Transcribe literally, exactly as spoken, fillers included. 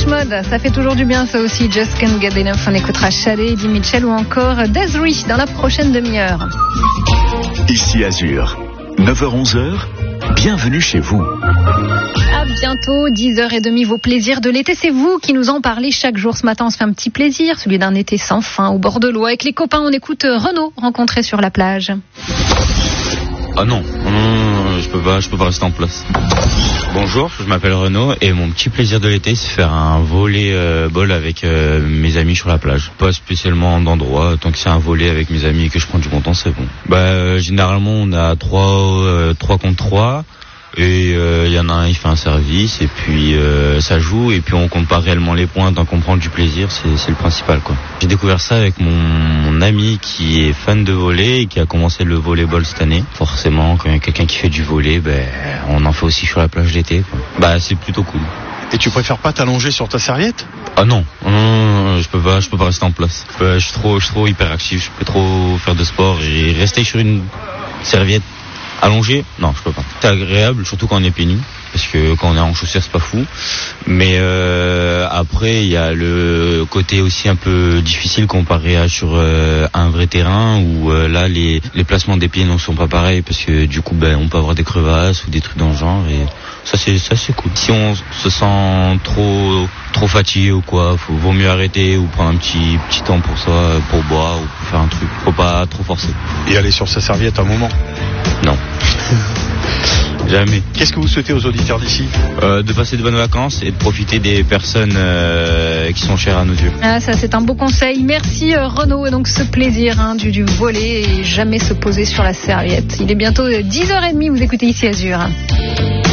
Dépêche Mode, ça fait toujours du bien ça aussi. Just Can't Get Enough, on écoutera Shadé, Eddie Mitchell ou encore Desiree dans la prochaine demi-heure. Ici Azur, neuf heures onze heures, bienvenue chez vous. À bientôt, dix heures trente, vos plaisirs de l'été, c'est vous qui nous en parlez chaque jour. Ce matin, on se fait un petit plaisir, celui d'un été sans fin au bord de l'eau. Avec les copains, on écoute Renaud rencontré sur la plage. Ah non, non, non, non, je peux pas, je peux pas rester en place. Bonjour, je m'appelle Renaud et mon petit plaisir de l'été, c'est faire un volley-ball euh, avec euh, mes amis sur la plage. Pas spécialement d'endroit, tant que c'est un volley avec mes amis et que je prends du bon temps, c'est bon. Bah euh, généralement on a trois, euh, trois contre trois. Et il euh, y en a un, il fait un service et puis euh, ça joue et puis on compte pas réellement les points tant qu'on prend du plaisir, c'est, c'est le principal quoi. J'ai découvert ça avec mon, mon ami qui est fan de volley et qui a commencé le volleyball cette année. Forcément, quand il y a quelqu'un qui fait du volley, ben on en fait aussi sur la plage d'été quoi. Bah c'est plutôt cool. Et tu préfères pas t'allonger sur ta serviette ? Ah non, non, non, non, je peux pas, je peux pas rester en place. Je, peux, je suis trop, je suis trop hyperactif, je peux trop faire de sport et rester sur une serviette. Allongé, non, je peux pas. C'est agréable, surtout quand on est pieds nus, parce que quand on est en chaussures, c'est pas fou. Mais euh, après, il y a le côté aussi un peu difficile comparé à sur euh, un vrai terrain où euh, là, les, les placements des pieds ne sont pas pareils, parce que du coup, ben, on peut avoir des crevasses ou des trucs dans le genre, et ça, c'est ça, c'est cool. Si on se sent trop trop fatigué ou quoi, faut vaut mieux arrêter ou prendre un petit petit temps pour soi, pour boire ou pour faire un truc. Faut pas trop forcer. Et aller sur sa serviette un moment ? Non. Jamais. Qu'est-ce que vous souhaitez aux auditeurs d'ici ? euh, De passer de bonnes vacances et de profiter des personnes euh, qui sont chères à nos yeux. Ah, ça c'est un beau conseil. Merci euh, Renaud. Et donc ce plaisir hein, du, du volley et jamais se poser sur la serviette. Il est bientôt dix heures trente, vous écoutez ici Azur.